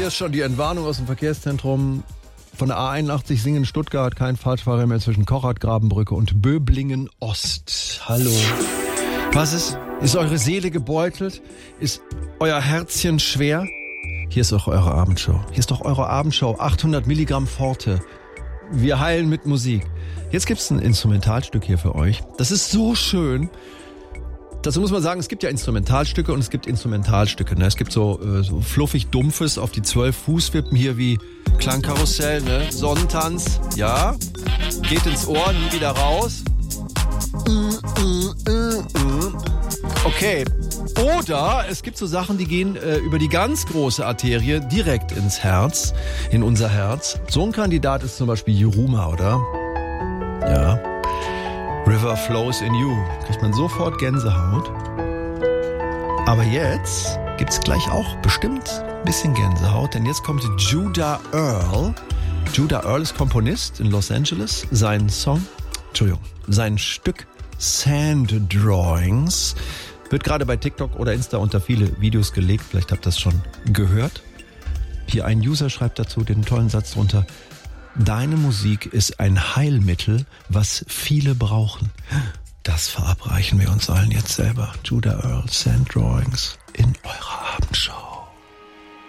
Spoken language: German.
hier ist schon die Entwarnung aus dem Verkehrszentrum. Von der A81 Singen Stuttgart, kein Falschfahrer mehr zwischen Kochert-Grabenbrücke und Böblingen Ost. Hallo. Was ist? Ist eure Seele gebeutelt? Ist euer Herzchen schwer? Hier ist auch eure Abendshow. 800 Milligramm Forte. Wir heilen mit Musik. Jetzt gibt's ein Instrumentalstück hier für euch. Das ist so schön. Dazu muss man sagen, es gibt ja Instrumentalstücke und es gibt Instrumentalstücke. Ne? Es gibt so fluffig Dumpfes auf die 12 Fußwippen hier wie Klangkarussell, ne? Sonnentanz, ja. Geht ins Ohr, nie wieder raus. Okay. Oder es gibt so Sachen, die gehen über die ganz große Arterie direkt ins Herz, in unser Herz. So ein Kandidat ist zum Beispiel Yiruma, oder? Ja. River Flows in You. Kriegt man sofort Gänsehaut. Aber jetzt gibt's gleich auch bestimmt ein bisschen Gänsehaut, denn jetzt kommt Judah Earl. Judah Earl ist Komponist in Los Angeles. Sein Stück Sand Drawings wird gerade bei TikTok oder Insta unter viele Videos gelegt. Vielleicht habt ihr das schon gehört. Hier ein User schreibt dazu den tollen Satz drunter: Deine Musik ist ein Heilmittel, was viele brauchen. Das verabreichen wir uns allen jetzt selber. Judah Earl, Sand Drawings in eurer Abendshow.